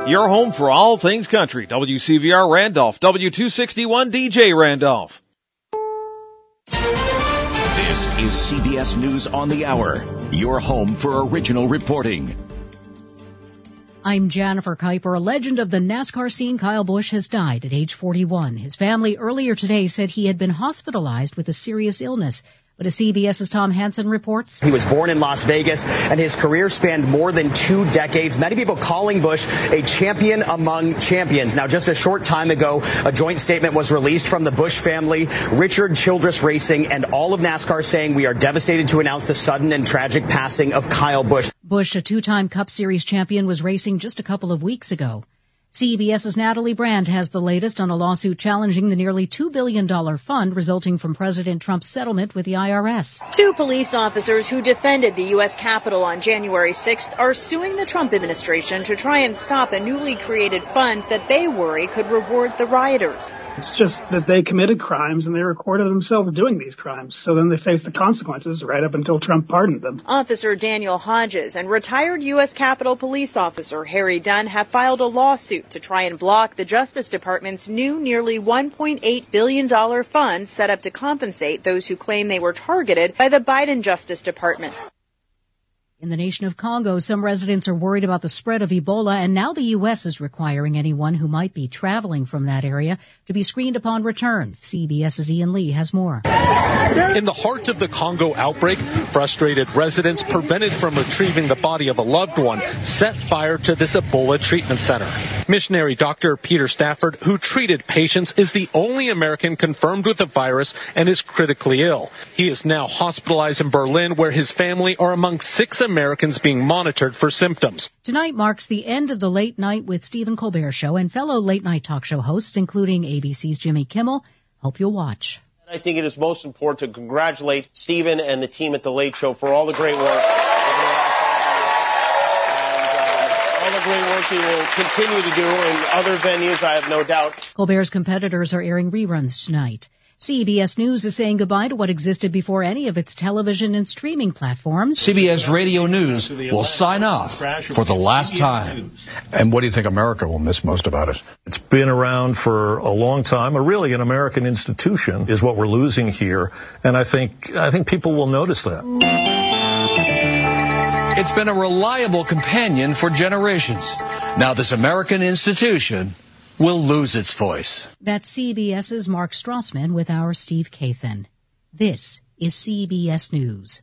Your home for all things country. WCVR Randolph, W261 DJ Randolph. This is CBS News on the Hour, your home for original reporting. I'm Jennifer Kuiper. A legend of the NASCAR scene, Kyle Busch, has died at age 41. His family earlier today said he had been hospitalized with a serious illness. But as CBS's Tom Hansen reports, he was born in Las Vegas, and his career spanned more than 2 decades. Many people calling Busch a champion among champions. Now, just a short time ago, a joint statement was released from the Busch family, Richard Childress Racing, and all of NASCAR saying we are devastated to announce the sudden and tragic passing of Kyle Busch. Busch, a 2-time Cup Series champion, was racing just a couple of weeks ago. CBS's Natalie Brand has the latest on a lawsuit challenging the nearly $2 billion fund resulting from President Trump's settlement with the IRS. 2 police officers who defended the U.S. Capitol on January 6th are suing the Trump administration to try and stop a newly created fund that they worry could reward the rioters. It's just that they committed crimes and they recorded themselves doing these crimes. So then they face the consequences right up until Trump pardoned them. Officer Daniel Hodges and retired U.S. Capitol Police Officer Harry Dunn have filed a lawsuit to try and block the Justice Department's new nearly $1.8 billion fund set up to compensate those who claim they were targeted by the Biden Justice Department. In the nation of Congo, some residents are worried about the spread of Ebola, and now the U.S. is requiring anyone who might be traveling from that area to be screened upon return. CBS's Ian Lee has more. In the heart of the Congo outbreak, frustrated residents prevented from retrieving the body of a loved one set fire to this Ebola treatment center. Missionary Dr. Peter Stafford, who treated patients, is the only American confirmed with the virus and is critically ill. He is now hospitalized in Berlin, where his family are among 6 Americans being monitored for symptoms. Tonight marks the end of the Late Night with Stephen Colbert show, and fellow late night talk show hosts, including ABC's Jimmy Kimmel, hope you'll watch. I think it is most important to congratulate Stephen and the team at The Late Show for all the great work. All the great work he will continue to do in other venues, I have no doubt. Colbert's competitors are airing reruns tonight. CBS News is saying goodbye to what existed before any of its television and streaming platforms. CBS Radio News will sign off for the last time. And what do you think America will miss most about it? It's been around for a long time. Really, an American institution is what we're losing here. And I think people will notice that. It's been a reliable companion for generations. Now this American institution will lose its voice. That's CBS's Mark Strassman with our Steve Kathan. This is CBS News.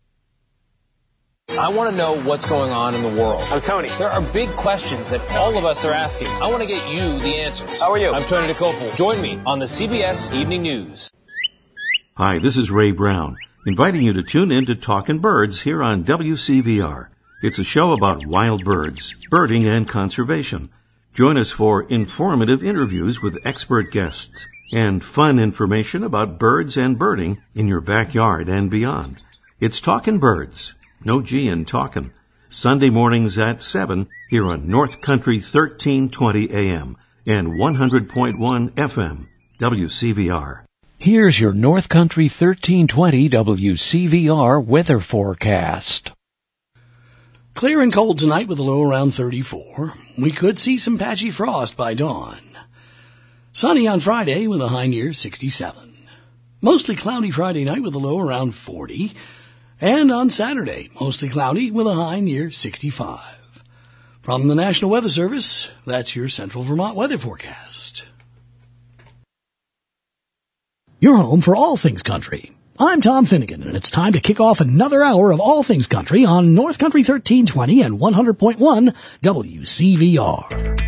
I want to know what's going on in the world. I'm Tony. There are big questions that all of us are asking. I want to get you the answers. How are you? I'm Tony DeCopel. Join me on the CBS Evening News. Hi, this is Ray Brown, inviting you to tune in to Talkin' Birds here on WCVR. It's a show about wild birds, birding, and conservation. Join us for informative interviews with expert guests and fun information about birds and birding in your backyard and beyond. It's Talkin' Birds, no G in talkin', Sunday mornings at 7 here on North Country 1320 AM and 100.1 FM, WCVR. Here's your North Country 1320 WCVR weather forecast. Clear and cold tonight with a low around 34. We could see some patchy frost by dawn. Sunny on Friday with a high near 67. Mostly cloudy Friday night with a low around 40. And on Saturday, mostly cloudy with a high near 65. From the National Weather Service, that's your Central Vermont weather forecast. Your home for all things country. I'm Tom Finnegan, and it's time to kick off another hour of All Things Country on North Country 1320 and 100.1 WCVR.